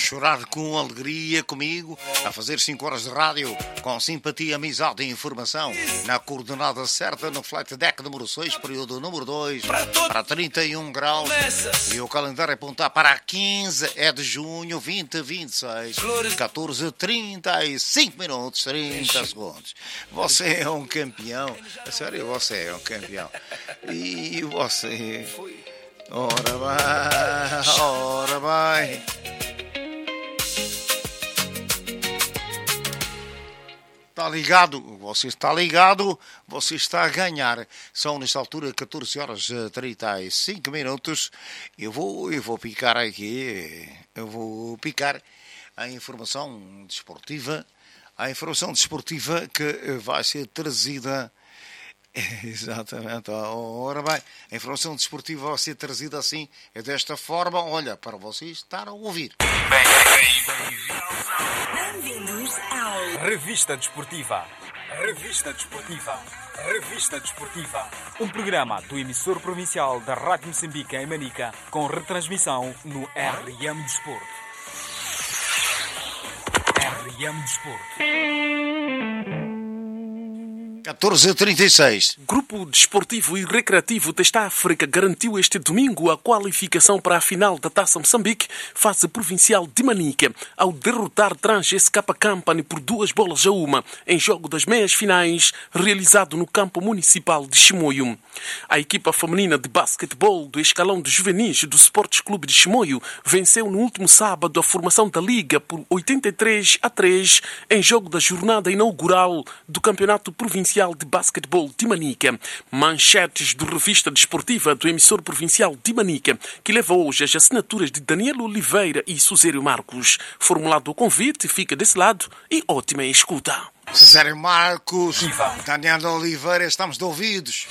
chorar com alegria comigo, a fazer 5 horas de rádio, com simpatia, amizade e informação, na coordenada certa, no flight deck número 6, período número 2, para 31 graus, e o calendário apontar para 15 de junho, 2026, 14h35 minutos, 30 segundos. Você é um campeão, a sério, você é um campeão. E você... Ora bem. Está ligado, você está a ganhar. São nesta altura 14 horas 35 minutos. Eu vou picar aqui, a informação desportiva. A informação desportiva que vai ser trazida. Exatamente, ora bem, a informação desportiva vai ser trazida assim, desta forma, olha, para vocês estar a ouvir. Bem-vindos ao Revista Desportiva. Revista Desportiva. Revista Desportiva. Um programa do emissor provincial da Rádio Moçambique em Manica, com retransmissão no RM Desporto. RM Desporto. 14h36. Grupo Desportivo e Recreativo Testa África garantiu este domingo a qualificação para a final da Taça Moçambique, fase provincial de Manica, ao derrotar Trans SK Company por 2-1 em jogo das meias finais, realizado no campo municipal de Chimoio. A equipa feminina de basquetebol do escalão de juvenis do Sports Clube de Chimoio venceu no último sábado a formação da Liga por 83-3 em jogo da jornada inaugural do Campeonato Provincial de Basquetebol de Manica. Manchetes do Revista Desportiva do emissor provincial de Manica, que leva hoje as assinaturas de Daniel Oliveira e Susério Marcos. Formulado o convite, fica desse lado e ótima escuta. Susério Marcos, Daniel Oliveira, estamos de ouvidos.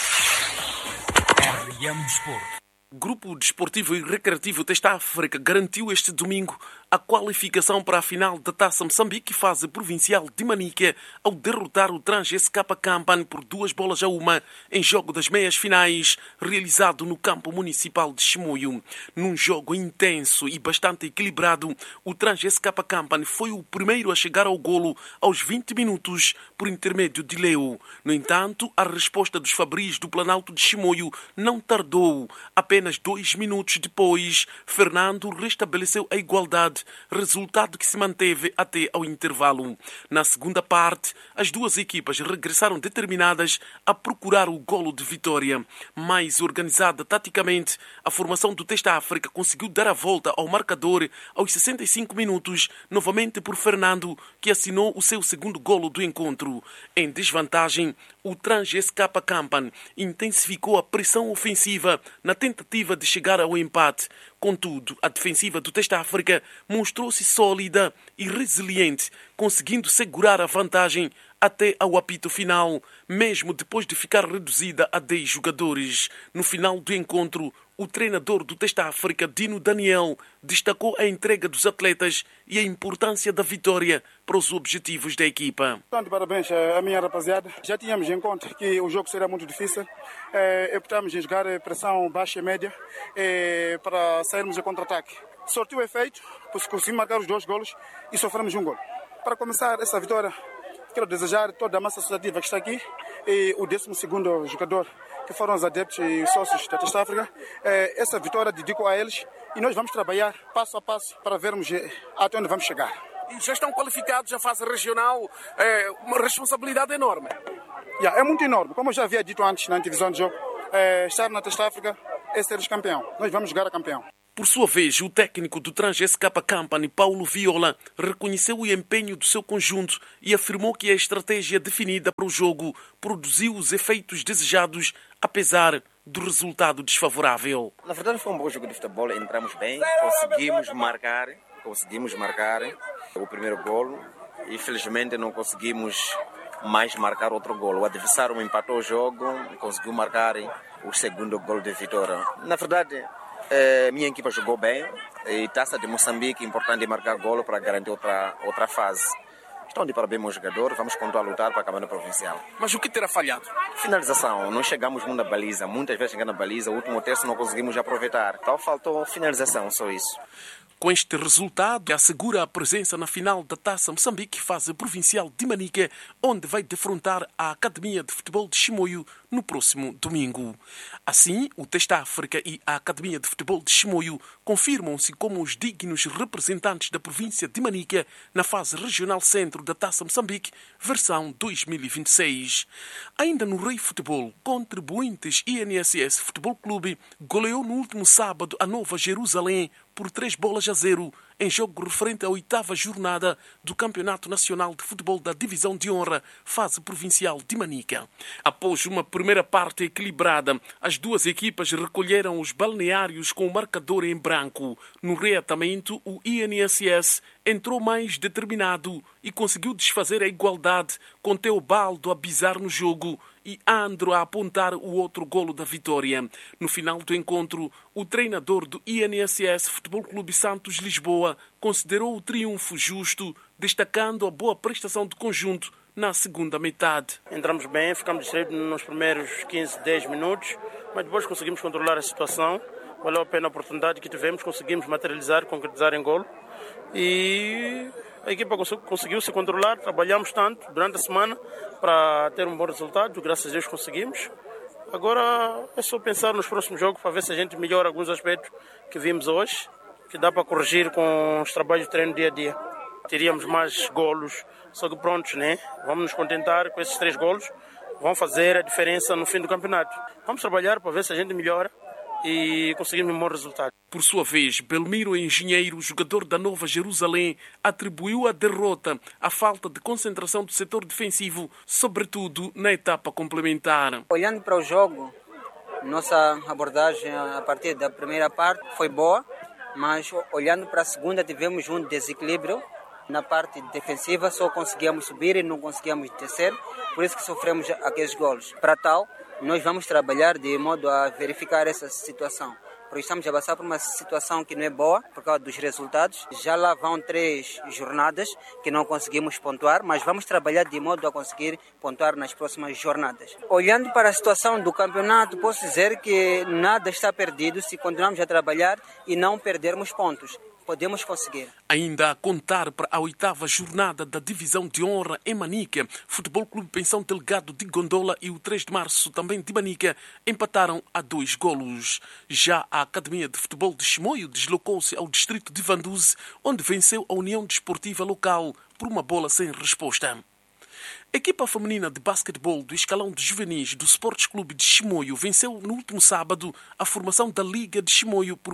RM Desporto. Grupo Desportivo e Recreativo Testa África garantiu este domingo a qualificação para a final da Taça Moçambique, fase provincial de Manica, ao derrotar o Trans SK Company por 2-1 em jogo das meias finais, realizado no campo municipal de Chimoio. Num jogo intenso e bastante equilibrado, o Trans SK Company foi o primeiro a chegar ao golo aos 20 minutos por intermédio de Leo. No entanto, a resposta dos Fabris do Planalto de Chimoio não tardou. Apenas 2 minutos depois, Fernando restabeleceu a igualdade, resultado que se manteve até ao intervalo. Na segunda parte, as duas equipas regressaram determinadas a procurar o golo de vitória. Mais organizada taticamente, a formação do Testa África conseguiu dar a volta ao marcador aos 65 minutos, novamente por Fernando, que assinou o seu segundo golo do encontro. Em desvantagem, o Trans SK Company intensificou a pressão ofensiva na tentativa de chegar ao empate. Contudo, a defensiva do Testa África mostrou-se sólida e resiliente, conseguindo segurar a vantagem até ao apito final, mesmo depois de ficar reduzida a 10 jogadores. No final do encontro, o treinador do Testa África, Dino Daniel, destacou a entrega dos atletas e a importância da vitória para os objetivos da equipa. Parabéns à minha rapaziada. Já tínhamos em conta que o jogo seria muito difícil. Optamos em jogar pressão baixa e média para sairmos em contra-ataque. Sorte o efeito, pois conseguimos marcar os 2 golos e sofremos um gol. Para começar essa vitória, quero desejar toda a massa associativa que está aqui e o 12º jogador, que foram os adeptos e sócios da Testa África. Essa vitória dedico a eles e nós vamos trabalhar passo a passo para vermos até onde vamos chegar. E já estão qualificados à fase regional, uma responsabilidade enorme. É muito enorme. Como eu já havia dito antes na divisão de jogo, estar na Testa África é ser campeão. Nós vamos jogar a campeão. Por sua vez, o técnico do Trans SK Company, Paulo Viola, reconheceu o empenho do seu conjunto e afirmou que a estratégia definida para o jogo produziu os efeitos desejados, apesar do resultado desfavorável. Na verdade foi um bom jogo de futebol, entramos bem, conseguimos marcar o primeiro golo. Infelizmente não conseguimos mais marcar outro golo. O adversário empatou o jogo e conseguiu marcar o segundo golo de vitória. Na verdade, minha equipa jogou bem e Taça de Moçambique, importante marcar golo para garantir outra fase. Estão de parabéns, meu jogador. Vamos continuar a lutar para acabar no provincial. Mas o que terá falhado? Finalização. Não chegamos muito na baliza. Muitas vezes chegando na baliza, o último terço não conseguimos aproveitar. Então faltou finalização, só isso. Com este resultado, assegura a presença na final da Taça Moçambique, fase provincial de Manica, onde vai defrontar a Academia de Futebol de Chimoio no próximo domingo. Assim, o Testa África e a Academia de Futebol de Chimoio confirmam-se como os dignos representantes da província de Manica na fase regional centro da Taça Moçambique, versão 2026. Ainda no Rei Futebol, Contribuintes INSS Futebol Clube goleou no último sábado a Nova Jerusalém por 3-0 em jogo referente à 8ª jornada do Campeonato Nacional de Futebol da Divisão de Honra, fase provincial de Manica. Após uma primeira parte equilibrada, as duas equipas recolheram os balneários com o marcador em branco. No reatamento, o INSS entrou mais determinado e conseguiu desfazer a igualdade, com Teobaldo a bisar no jogo e Andro a apontar o outro golo da vitória. No final do encontro, o treinador do INSS Futebol Clube Santos Lisboa considerou o triunfo justo, destacando a boa prestação do conjunto na segunda metade. Entramos bem, ficamos distraídos nos primeiros 15, 10 minutos, mas depois conseguimos controlar a situação. Valeu a pena a oportunidade que tivemos, conseguimos materializar, concretizar em golo. E a equipa conseguiu se controlar, trabalhamos tanto durante a semana para ter um bom resultado, graças a Deus conseguimos. Agora é só pensar nos próximos jogos para ver se a gente melhora alguns aspectos que vimos hoje, que dá para corrigir com os trabalhos de treino dia a dia. Teríamos mais golos, só que prontos, né? Vamos nos contentar com esses 3 golos, vão fazer a diferença no fim do campeonato. Vamos trabalhar para ver se a gente melhora e conseguimos um bom resultado. Por sua vez, Belmiro Engenheiro, jogador da Nova Jerusalém, atribuiu a derrota à falta de concentração do setor defensivo, sobretudo na etapa complementar. Olhando para o jogo, nossa abordagem a partir da primeira parte foi boa, mas olhando para a segunda tivemos um desequilíbrio. Na parte defensiva só conseguíamos subir e não conseguíamos descer, por isso que sofremos aqueles golos. Para tal, nós vamos trabalhar de modo a verificar essa situação. Porque estamos a passar por uma situação que não é boa por causa dos resultados. Já lá vão 3 jornadas que não conseguimos pontuar, mas vamos trabalhar de modo a conseguir pontuar nas próximas jornadas. Olhando para a situação do campeonato, posso dizer que nada está perdido se continuarmos a trabalhar e não perdermos pontos. Podemos conseguir. Ainda a contar para a 8ª jornada da Divisão de Honra em Manica, Futebol Clube Pensão Delgado de Gondola e o 3 de Março, também de Manica, empataram a 2 golos. Já a Academia de Futebol de Chimoio deslocou-se ao distrito de Vanduze, onde venceu a União Desportiva Local por uma bola sem resposta. A equipa feminina de basquetebol do escalão de juvenis do Sports Clube de Chimoio venceu no último sábado a formação da Liga de Chimoio por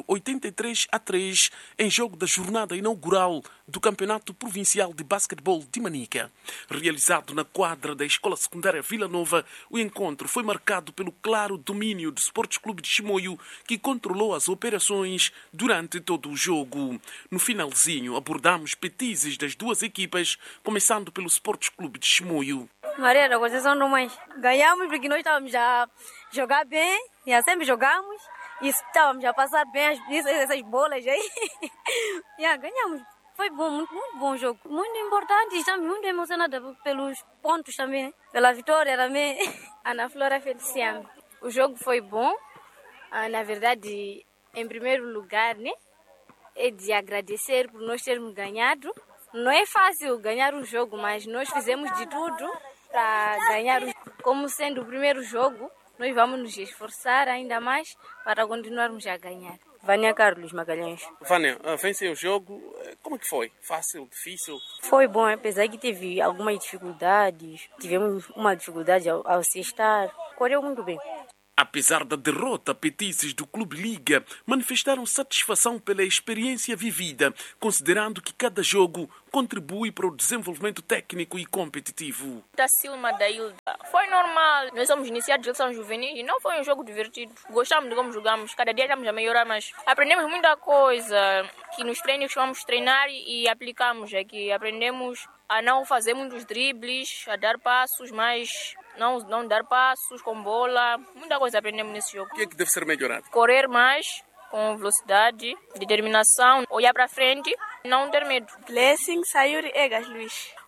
83-3 em jogo da jornada inaugural do Campeonato Provincial de Basquetebol de Manica. Realizado na quadra da Escola Secundária Vila Nova, o encontro foi marcado pelo claro domínio do Sports Clube de Chimoio, que controlou as operações durante todo o jogo. No finalzinho, abordamos petizes das duas equipas, começando pelo Sports Clube de Chimoio. Maria da Conceição do Mães. Ganhamos porque nós estávamos a jogar bem, e sempre jogamos, e estávamos a passar bem essas bolas aí. Ganhamos. Foi bom, muito bom jogo. Muito importante, estamos muito emocionados pelos pontos também, pela vitória também. Ana Flora Feliciano. O jogo foi bom. Na verdade, em primeiro lugar, né, é de agradecer por nós termos ganhado. Não é fácil ganhar um jogo, mas nós fizemos de tudo para ganhar. Como sendo o primeiro jogo, nós vamos nos esforçar ainda mais para continuarmos a ganhar. Vânia Carlos Magalhães. Vânia, venceu o jogo. Como que foi? Fácil, difícil? Foi bom, apesar que teve algumas dificuldades. Tivemos uma dificuldade ao se estar. Correu muito bem. Apesar da derrota, petizes do Clube Liga manifestaram satisfação pela experiência vivida, considerando que cada jogo contribui para o desenvolvimento técnico e competitivo. Da Silma da Hilda. Foi normal. Nós somos iniciados de seleção juvenil e não foi um jogo divertido. Gostamos de como jogamos. Cada dia estamos a melhorar, mas aprendemos muita coisa que nos treinos vamos treinar e aplicamos aqui. Aprendemos a não fazer muitos dribles, a dar passos, mas não dar passos com bola. Muita coisa aprendemos nesse jogo. O que é que deve ser melhorado? Correr mais, com velocidade, determinação, olhar para frente, não ter medo. Blessing Sayuri Egas Luiz.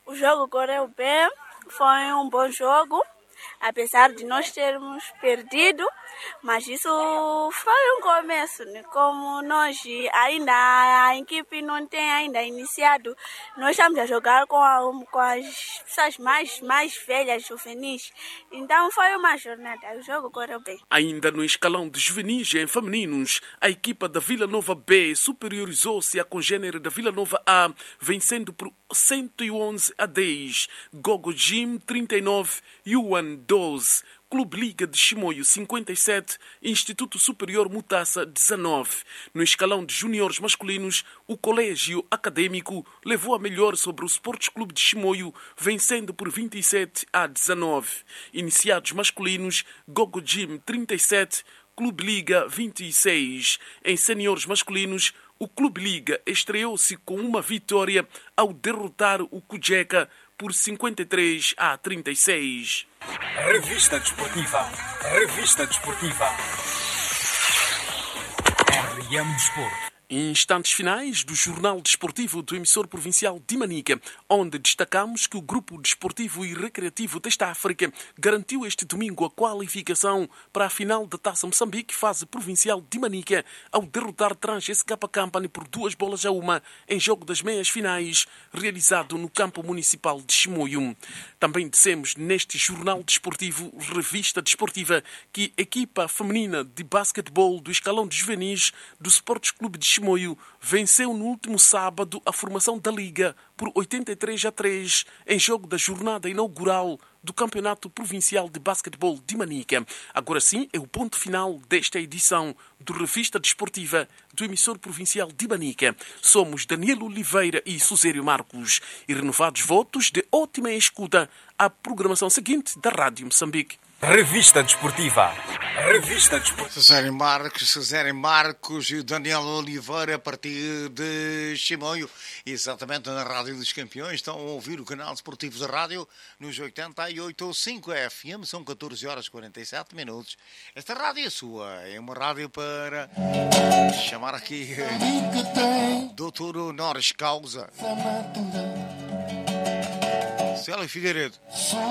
O jogo correu bem, foi um bom jogo, apesar de nós termos perdido, mas isso foi um começo, né? Como nós ainda, a equipe não tem ainda iniciado, nós estamos a jogar com as pessoas mais velhas, juvenis, então foi uma jornada, o jogo correu bem. Ainda no escalão de juvenis em femininos, a equipa da Vila Nova B superiorizou-se à congênere da Vila Nova A, vencendo por 111-10, Gogo Gym 39, Yuan 12, Clube Liga de Chimoio 57, Instituto Superior Mutassa 19. No escalão de juniores masculinos, o Colégio Acadêmico levou a melhor sobre o Sports Clube de Chimoio, vencendo por 27-19. Iniciados masculinos, Gogo Gym 37, Clube Liga 26. Em seniores masculinos, o Clube Liga estreou-se com uma vitória ao derrotar o Cujeca por 53-36. Revista Desportiva. Revista Desportiva. RM Desporto. Instantes finais do Jornal Desportivo do emissor provincial de Manica, onde destacamos que o Grupo Desportivo e Recreativo desta África garantiu este domingo a qualificação para a final da Taça Moçambique, fase provincial de Manica, ao derrotar Trans-SK Company por 2-1 em jogo das meias finais, realizado no campo municipal de Chimoio. Também dissemos neste Jornal Desportivo, Revista Desportiva, que a equipa feminina de basquetebol do escalão de juvenis do Sports Clube de Chimoio venceu no último sábado a formação da Liga por 83-3 em jogo da jornada inaugural do Campeonato Provincial de Basquetebol de Manica. Agora sim, é o ponto final desta edição do Revista Desportiva do emissor provincial de Manica. Somos Daniel Oliveira e Susério Marcos e renovados votos de ótima escuta à programação seguinte da Rádio Moçambique. Revista Desportiva. Revista Desportiva. Cesare Marcos e Daniel Oliveira, a partir de Chimoio, exatamente na Rádio dos Campeões. Estão a ouvir o canal desportivo da rádio nos 88.5 FM. São 14h47. Esta rádio é sua. É uma rádio para chamar aqui Doutor Honoris Causa Célia Figueiredo.